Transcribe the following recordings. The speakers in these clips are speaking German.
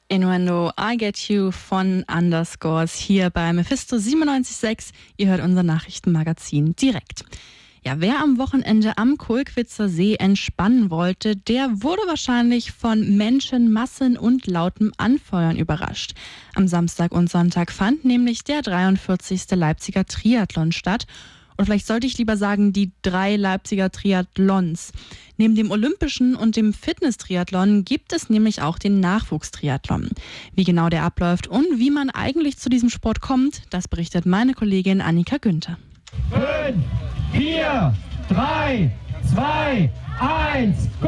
Innuendo, I Get You von Underscores hier bei Mephisto 97.6. Ihr hört unser Nachrichtenmagazin direkt. Ja, wer am Wochenende am Kolkwitzer See entspannen wollte, der wurde wahrscheinlich von Menschenmassen und lautem Anfeuern überrascht. Am Samstag und Sonntag fand nämlich der 43. Leipziger Triathlon statt. Oder vielleicht sollte ich lieber sagen, die 3 Leipziger Triathlons. Neben dem Olympischen und dem Fitness-Triathlon gibt es nämlich auch den Nachwuchstriathlon. Wie genau der abläuft und wie man eigentlich zu diesem Sport kommt, das berichtet meine Kollegin Annika Günther. 5, 4, 3, 2, 1, go!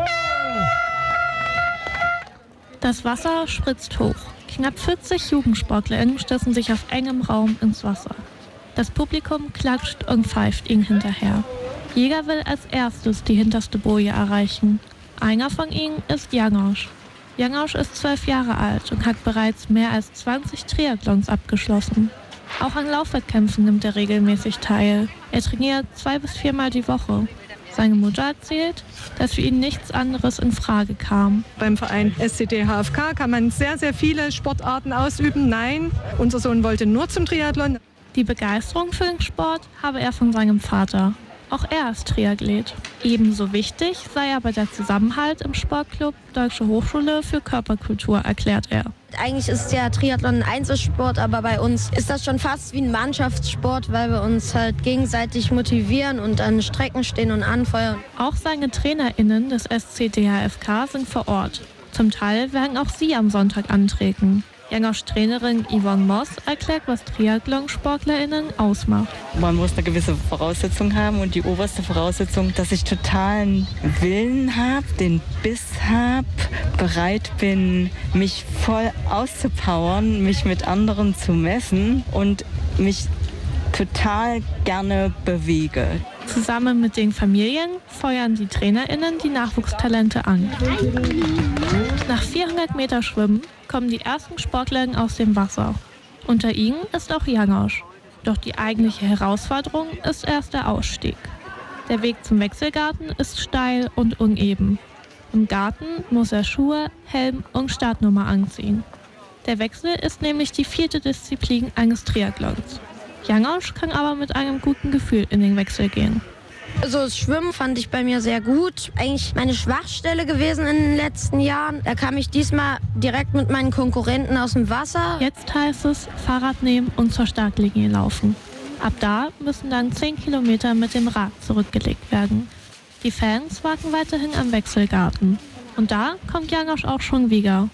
Das Wasser spritzt hoch. Knapp 40 JugendsportlerInnen stürzen sich auf engem Raum ins Wasser. Das Publikum klatscht und pfeift ihnen hinterher. Jeder will als erstes die hinterste Boje erreichen. Einer von ihnen ist Janosch. Janosch ist 12 Jahre alt und hat bereits mehr als 20 Triathlons abgeschlossen. Auch an Laufwettkämpfen nimmt er regelmäßig teil. Er trainiert 2 bis 4 Mal die Woche. Seine Mutter erzählt, dass für ihn nichts anderes in Frage kam. Beim Verein SCD HFK kann man sehr, sehr viele Sportarten ausüben. Nein, unser Sohn wollte nur zum Triathlon. Die Begeisterung für den Sport habe er von seinem Vater. Auch er ist Triathlet. Ebenso wichtig sei aber der Zusammenhalt im Sportclub Deutsche Hochschule für Körperkultur, erklärt er. Eigentlich ist ja Triathlon ein Einzelsport, aber bei uns ist das schon fast wie ein Mannschaftssport, weil wir uns halt gegenseitig motivieren und an Strecken stehen und anfeuern. Auch seine TrainerInnen des SCDHFK sind vor Ort. Zum Teil werden auch sie am Sonntag antreten. Janosch Trainerin Yvonne Moss erklärt, was Triathlon-SportlerInnen ausmacht. Man muss eine gewisse Voraussetzung haben und die oberste Voraussetzung, dass ich totalen Willen habe, den Biss habe, bereit bin, mich voll auszupowern, mich mit anderen zu messen und mich total gerne bewege. Zusammen mit den Familien feuern die TrainerInnen die Nachwuchstalente an. Nach 400 Meter Schwimmen kommen die ersten SportlerInnen aus dem Wasser. Unter ihnen ist auch Janosch. Doch die eigentliche Herausforderung ist erst der Ausstieg. Der Weg zum Wechselgarten ist steil und uneben. Im Garten muss er Schuhe, Helm und Startnummer anziehen. Der Wechsel ist nämlich die 4. Disziplin eines Triathlons. Janosch kann aber mit einem guten Gefühl in den Wechsel gehen. Also das Schwimmen fand ich bei mir sehr gut. Eigentlich meine Schwachstelle gewesen in den letzten Jahren. Da kam ich diesmal direkt mit meinen Konkurrenten aus dem Wasser. Jetzt heißt es Fahrrad nehmen und zur Startlinie laufen. Ab da müssen dann 10 Kilometer mit dem Rad zurückgelegt werden. Die Fans warten weiterhin am Wechselgarten. Und da kommt Janosch auch schon wieder.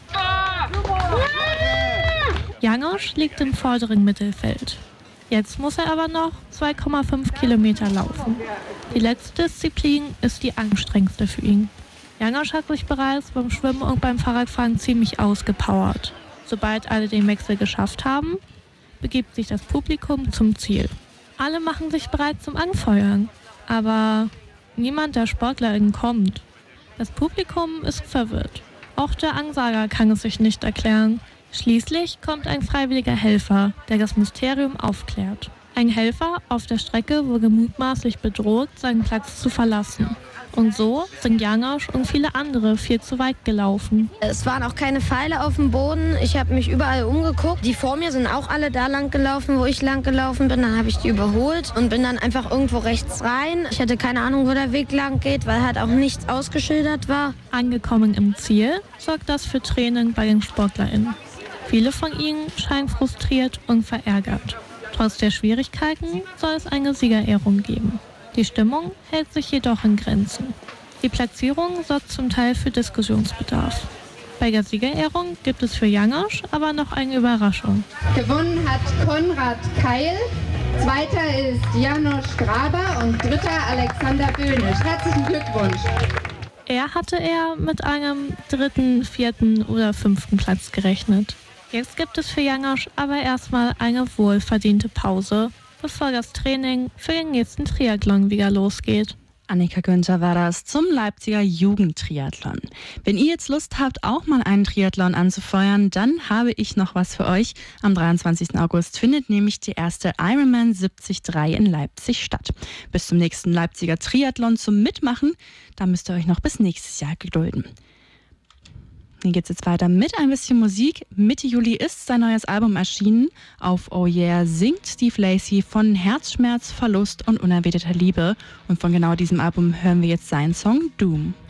Janosch liegt im vorderen Mittelfeld. Jetzt muss er aber noch 2,5 Kilometer laufen. Die letzte Disziplin ist die anstrengendste für ihn. Janosch hat sich bereits beim Schwimmen und beim Fahrradfahren ziemlich ausgepowert. Sobald alle den Wechsel geschafft haben, begibt sich das Publikum zum Ziel. Alle machen sich bereit zum Anfeuern, aber niemand der SportlerInnen kommt. Das Publikum ist verwirrt. Auch der Ansager kann es sich nicht erklären. Schließlich kommt ein freiwilliger Helfer, der das Mysterium aufklärt. Ein Helfer auf der Strecke wurde mutmaßlich bedroht, seinen Platz zu verlassen. Und so sind Janosch und viele andere viel zu weit gelaufen. Es waren auch keine Pfeile auf dem Boden. Ich habe mich überall umgeguckt. Die vor mir sind auch alle da lang gelaufen, wo ich lang gelaufen bin. Dann habe ich die überholt und bin dann einfach irgendwo rechts rein. Ich hatte keine Ahnung, wo der Weg lang geht, weil halt auch nichts ausgeschildert war. Angekommen im Ziel sorgt das für Tränen bei den SportlerInnen. Viele von ihnen scheinen frustriert und verärgert. Trotz der Schwierigkeiten soll es eine Siegerehrung geben. Die Stimmung hält sich jedoch in Grenzen. Die Platzierung sorgt zum Teil für Diskussionsbedarf. Bei der Siegerehrung gibt es für Janosch aber noch eine Überraschung. Gewonnen hat Konrad Keil, zweiter ist Janosch Graber und dritter Alexander Böhnisch. Herzlichen Glückwunsch. Er hatte mit einem 3., 4. oder 5. Platz gerechnet. Jetzt gibt es für Janosch aber erstmal eine wohlverdiente Pause, bevor das Training für den nächsten Triathlon wieder losgeht. Annika Günther war das zum Leipziger Jugendtriathlon. Wenn ihr jetzt Lust habt, auch mal einen Triathlon anzufeuern, dann habe ich noch was für euch. Am 23. August findet nämlich die erste Ironman 73 in Leipzig statt. Bis zum nächsten Leipziger Triathlon zum Mitmachen, da müsst ihr euch noch bis nächstes Jahr gedulden. Hier geht's jetzt weiter mit ein bisschen Musik. Mitte Juli ist sein neues Album erschienen. Auf Oh Yeah singt Steve Lacy von Herzschmerz, Verlust und unerwidterter Liebe. Und von genau diesem Album hören wir jetzt seinen Song Doom.